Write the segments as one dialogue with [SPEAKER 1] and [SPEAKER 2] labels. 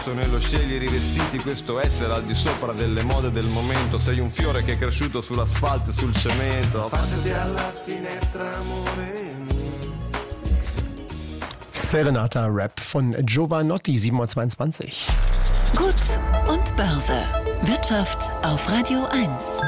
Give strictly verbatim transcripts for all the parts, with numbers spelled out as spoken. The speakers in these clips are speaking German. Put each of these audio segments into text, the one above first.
[SPEAKER 1] Nello scegliere i vestiti, questo essere al di sopra delle mode del momento. Sei un fiore che è cresciuto sull'asfalto e sul cemento. Passati alla finestra, amore mio.
[SPEAKER 2] Serenata Rap von Giovanotti, sieben Uhr zweiundzwanzig.
[SPEAKER 3] Gut und Börse. Wirtschaft auf Radio eins.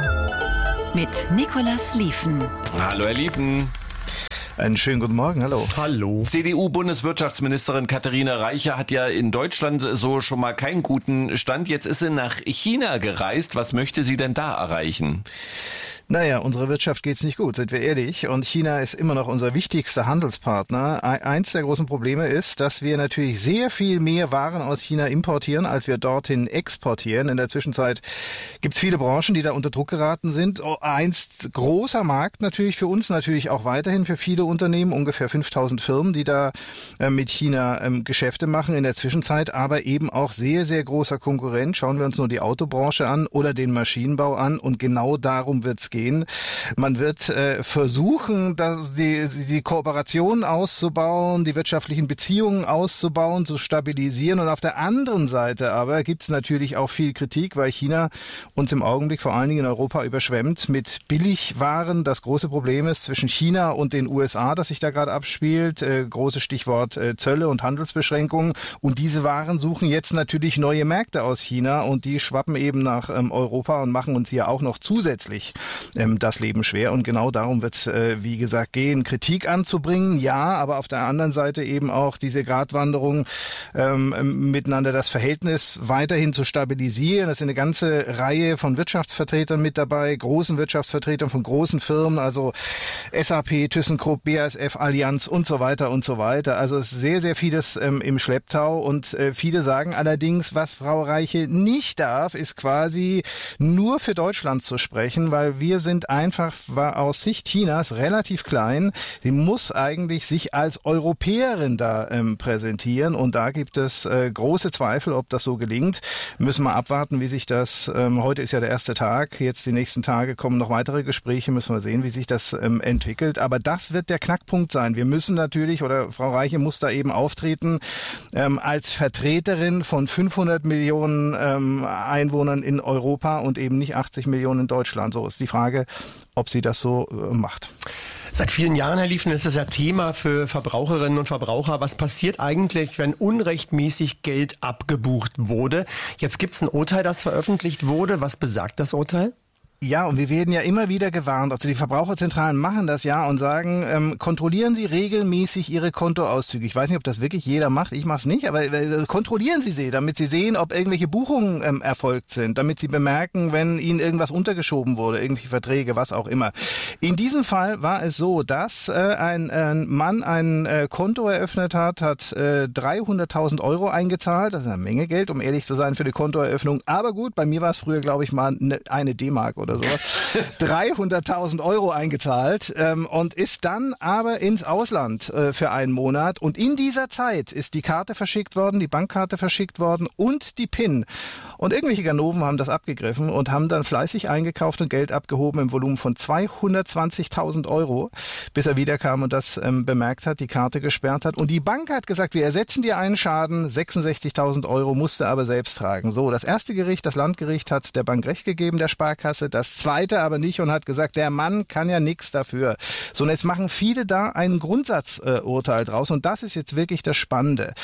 [SPEAKER 3] Mit Nicolas Lieven.
[SPEAKER 4] Hallo, Herr Lieven.
[SPEAKER 5] Einen schönen guten Morgen, hallo.
[SPEAKER 2] Hallo.
[SPEAKER 4] C D U-Bundeswirtschaftsministerin Katharina Reiche hat ja in Deutschland so schon mal keinen guten Stand. Jetzt ist sie nach China gereist. Was möchte sie denn da erreichen?
[SPEAKER 5] Naja, unserer Wirtschaft geht's nicht gut, sind wir ehrlich. Und China ist immer noch unser wichtigster Handelspartner. Eins der großen Probleme ist, dass wir natürlich sehr viel mehr Waren aus China importieren, als wir dorthin exportieren. In der Zwischenzeit gibt's viele Branchen, die da unter Druck geraten sind. Einst großer Markt natürlich für uns, natürlich auch weiterhin für viele Unternehmen, ungefähr fünftausend Firmen, die da äh, mit China ähm, Geschäfte machen. In der Zwischenzeit aber eben auch sehr, sehr großer Konkurrent. Schauen wir uns nur die Autobranche an oder den Maschinenbau an. Und genau darum wird's gehen. Man wird äh, versuchen, dass die, die Kooperation auszubauen, die wirtschaftlichen Beziehungen auszubauen, zu stabilisieren. Und auf der anderen Seite aber gibt es natürlich auch viel Kritik, weil China uns im Augenblick vor allen Dingen in Europa überschwemmt mit Billigwaren. Das große Problem ist zwischen China und den U S A, das sich da gerade abspielt. Äh, großes Stichwort äh, Zölle und Handelsbeschränkungen. Und diese Waren suchen jetzt natürlich neue Märkte aus China und die schwappen eben nach ähm, Europa und machen uns hier auch noch zusätzlich das Leben schwer. Und genau darum wird es, äh, wie gesagt, gehen, Kritik anzubringen. Ja, aber auf der anderen Seite eben auch diese Gratwanderung ähm, miteinander, das Verhältnis weiterhin zu stabilisieren. Es sind eine ganze Reihe von Wirtschaftsvertretern mit dabei, großen Wirtschaftsvertretern von großen Firmen, also S A P, ThyssenKrupp, B A S F, Allianz und so weiter und so weiter. Also es ist sehr, sehr vieles ähm, im Schlepptau und äh, viele sagen allerdings, was Frau Reiche nicht darf, ist quasi nur für Deutschland zu sprechen, weil wir sind einfach war aus Sicht Chinas relativ klein. Sie muss eigentlich sich als Europäerin da ähm, präsentieren und da gibt es äh, große Zweifel, ob das so gelingt. Müssen wir abwarten, wie sich das, ähm, heute ist ja der erste Tag, jetzt die nächsten Tage kommen noch weitere Gespräche, müssen wir sehen, wie sich das ähm, entwickelt. Aber das wird der Knackpunkt sein. Wir müssen natürlich, oder Frau Reiche muss da eben auftreten, ähm, als Vertreterin von fünfhundert Millionen ähm, Einwohnern in Europa und eben nicht achtzig Millionen in Deutschland. So ist die Frage, ob sie das so äh, macht.
[SPEAKER 2] Seit vielen Jahren, Herr Lieven, ist das ja Thema für Verbraucherinnen und Verbraucher. Was passiert eigentlich, wenn unrechtmäßig Geld abgebucht wurde? Jetzt gibt es ein Urteil, das veröffentlicht wurde. Was besagt das Urteil?
[SPEAKER 5] Ja, und wir werden ja immer wieder gewarnt, also die Verbraucherzentralen machen das ja und sagen, ähm, kontrollieren Sie regelmäßig Ihre Kontoauszüge. Ich weiß nicht, ob das wirklich jeder macht, ich mache es nicht, aber äh, kontrollieren Sie sie, damit Sie sehen, ob irgendwelche Buchungen ähm, erfolgt sind, damit Sie bemerken, wenn Ihnen irgendwas untergeschoben wurde, irgendwelche Verträge, was auch immer. In diesem Fall war es so, dass äh, ein äh, Mann ein äh, Konto eröffnet hat, hat äh, dreihunderttausend Euro eingezahlt, das ist eine Menge Geld, um ehrlich zu sein, für die Kontoeröffnung, aber gut, bei mir war es früher, glaube ich, mal eine, eine D-Mark oder sowas, dreihunderttausend Euro eingezahlt ähm, und ist dann aber ins Ausland äh, für einen Monat und in dieser Zeit ist die Karte verschickt worden, die Bankkarte verschickt worden und die PIN und irgendwelche Ganoven haben das abgegriffen und haben dann fleißig eingekauft und Geld abgehoben im Volumen von zweihundertzwanzigtausend Euro, bis er wiederkam und das ähm, bemerkt hat, die Karte gesperrt hat und die Bank hat gesagt, wir ersetzen dir einen Schaden, sechsundsechzigtausend Euro musste aber selbst tragen. So, das erste Gericht, das Landgericht hat der Bank recht gegeben, der Sparkasse, das zweite aber nicht und hat gesagt, der Mann kann ja nichts dafür. So, und jetzt machen viele da ein Grundsatzurteil äh, draus und das ist jetzt wirklich das Spannende.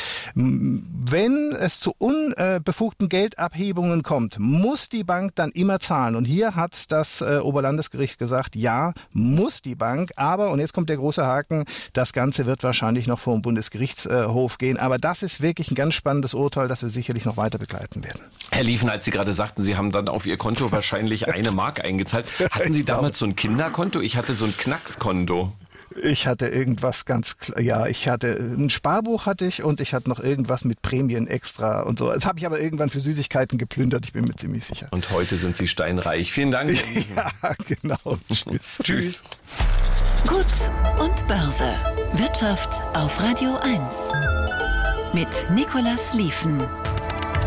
[SPEAKER 5] Wenn es zu unbefugten Geldabhebungen kommt, muss die Bank dann immer zahlen und hier hat das äh, Oberlandesgericht gesagt, ja, muss die Bank, aber, und jetzt kommt der große Haken, das Ganze wird wahrscheinlich noch vor dem Bundesgerichtshof gehen, aber das ist wirklich ein ganz spannendes Urteil, das wir sicherlich noch weiter begleiten werden.
[SPEAKER 4] Herr Lieven, als Sie gerade sagten, Sie haben dann auf Ihr Konto wahrscheinlich eine Mark eingezahlt. Hatten Sie damals so ein Kinderkonto? Ich hatte so ein Knackskonto.
[SPEAKER 5] Ich hatte irgendwas ganz, ja, ich hatte ein Sparbuch hatte ich und ich hatte noch irgendwas mit Prämien extra und so. Das habe ich aber irgendwann für Süßigkeiten geplündert, ich bin mir ziemlich sicher.
[SPEAKER 4] Und heute sind Sie steinreich. Vielen Dank.
[SPEAKER 5] Ja, genau. Tschüss.
[SPEAKER 4] Tschüss.
[SPEAKER 3] Gut und Börse. Wirtschaft auf Radio eins. Mit Nicolas Lieven.